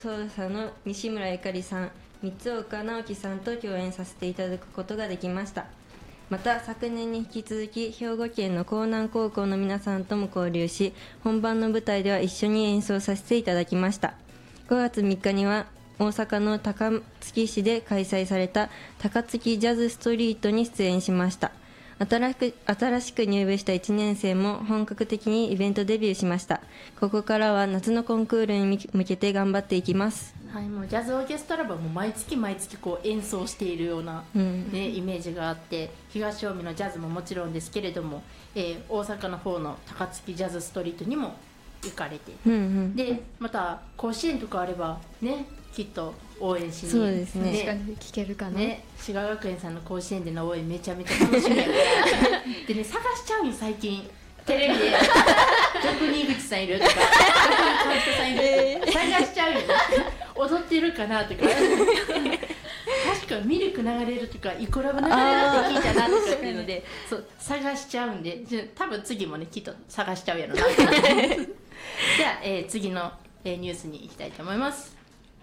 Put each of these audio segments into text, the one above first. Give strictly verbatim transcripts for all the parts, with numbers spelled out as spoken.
捜査の西村ゆかりさん、三岡直樹さんと共演させていただくことができました。また昨年に引き続き兵庫県の江南高校の皆さんとも交流し、本番の舞台では一緒に演奏させていただきました。ごがつみっかには大阪の高槻市で開催された高槻ジャズストリートに出演しました。新しく、新しく入部したいちねん生も本格的にイベントデビューしました。ここからは夏のコンクールに向けて頑張っていきます。 はい、もうジャズオーケストラ部はもう毎月毎月こう演奏しているような、 うんね、イメージがあって、東近江のジャズももちろんですけれども、えー、大阪の方の高槻ジャズストリートにも行かれて、 うんうん、 でまた甲子園とかあればね、きっと応援しに、 そうですね、 確かに聞けるかな、 ね、滋賀学園さんの甲子園での応援めちゃめちゃ楽しみやからでね、探しちゃうんよ最近テレビで逆に井口さんいるとか逆に川北さんいるとか、えー、探しちゃうよ踊ってるかなとか確かミルク流れるとかイコラブ流れるって聞いたなとかっていうのでそう探しちゃうんで、多分次もねきっと探しちゃうやろなじゃあ、えー、次の、えー、ニュースに行きたいと思います。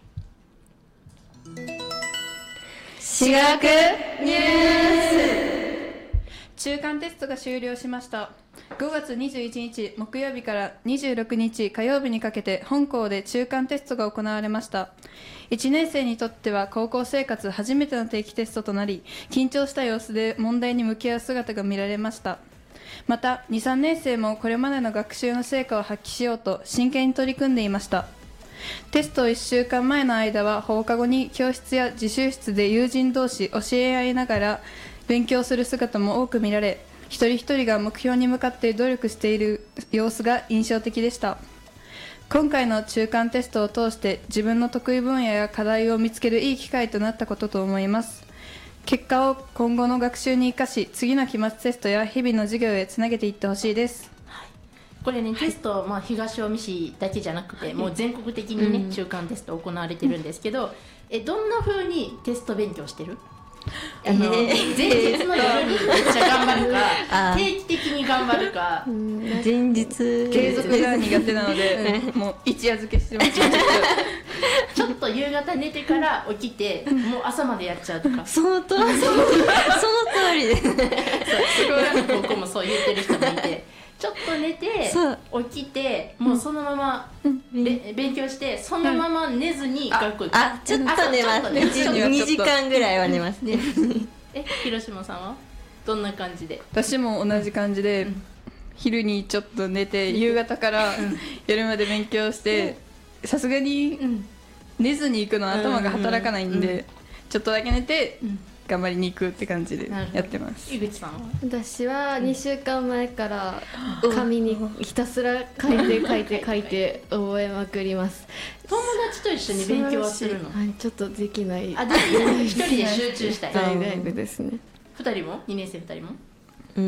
私学ニュース。中間テストが終了しました。ごがつにじゅういちにち木曜日からにじゅうろくにち火曜日にかけて本校で中間テストが行われました。いちねん生にとっては高校生活初めての定期テストとなり、緊張した様子で問題に向き合う姿が見られました。またに、さんねん生もこれまでの学習の成果を発揮しようと真剣に取り組んでいました。テストいっしゅうかんまえの間は放課後に教室や自習室で友人同士教え合いながら勉強する姿も多く見られ、一人一人が目標に向かって努力している様子が印象的でした。今回の中間テストを通して自分の得意分野や課題を見つけるいい機会となったことと思います。結果を今後の学習に生かし、次の期末テストや日々の授業へつなげていってほしいです。 これね、テスト、まあ、東近江市だけじゃなくて、もう全国的にね、うん、中間テスト行われてるんですけど、えどんな風にテスト勉強してる？あの、えー、前日の夜にめっちゃ頑張るか定期的に頑張るか前日継続が苦手なのでもう一夜漬けしてますちょっと夕方寝てから起きてもう朝までやっちゃうとかそのとその通りでそうすごい高校もそう言ってる人もいてちょっと寝て起きてもうそのまま、うん、勉強してそのまま寝ずに学校行く、 ああちょっと寝ますねにじかんぐらいは寝ますねえ広島さんはどんな感じで？ 私も同じ感じで、うん、昼にちょっと寝て夕方から夜まで勉強してさすがに寝ずに行くのは頭が働かないんで、うん、ちょっとだけ寝て、うん頑張りに行くって感じでやってます。 井口さんは？ 私はにしゅうかんまえから紙にひたすら書いて書いて書いて覚えまくります。 友達と一緒に勉強はするの？ はい、ちょっとできない。 あ、できない。一人で集中したい。 大丈夫ですね。 二人も？にねん生二人も？ うん。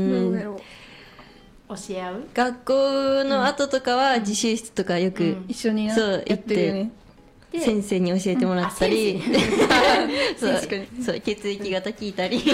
教え合う？ 学校の後とかは自習室とかよく、うん、 一緒にやってるよね。 先生に教えてもらったり、うん、そうそう血液型聞いたり血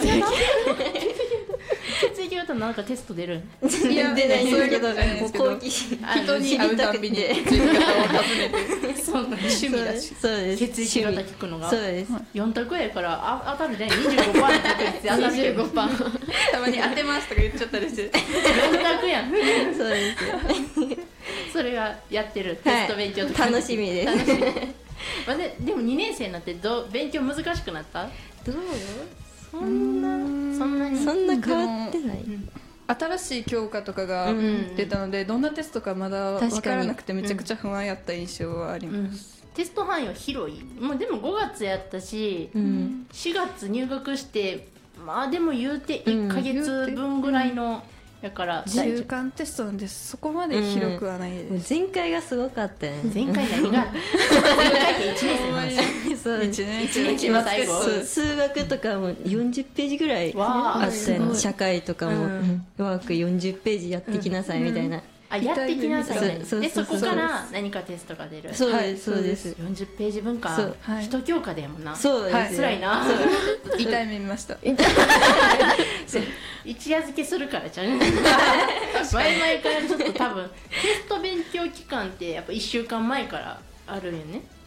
液型なんかテスト出る？ いや出ないんですけど、もう好奇心人に会うたびに血液型を尋ねてそんな趣味だしそうです血液型聞くのがそうですよん択やからあ当たるね にじゅうごパーセント の確率で当たるけど にじゅうごパーセントたまに当てますとか言っちゃったりしてよん択やんそうですよそれがやってるテスト勉強とか、 はい、楽しみです楽しみまあで、でもにねん生になってどう勉強難しくなった？ どう？ そんなそんなにそんな変わってない、うん、 新しい教科とかが出たので、うん、どんなテストかまだ分からなくてめちゃくちゃ不安やった印象はあります、 うん、テスト範囲は広い。もうでもごがつやったし、うん、しがつ入学してまあでも言うていっかげつぶんぐらいの、うんだから中間テストなんでそこまで広くはないです、 うん、前回がすごかったよね。 前回何が前回っていちねん生の話そういちねん生の最後数学とかもよんじゅっページぐらいあったよね。社会とかも、うん、ワークよんじゅっページやってきなさいみたいな、うんあやってきなさいね。でそこから何かテストが出る。 そうです、そうです。 よんじゅっページ分か一教科でやもんな。 そうです。 辛いな。 痛い目見ました。 一夜漬けするからじゃん。前々からちょっと多分テスト勉強期間ってやっぱいっしゅうかんまえからあるよね。